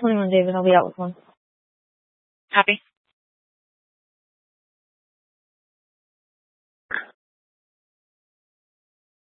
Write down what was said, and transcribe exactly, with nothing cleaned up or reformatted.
twenty-one, David. I'll be out with one. Copy.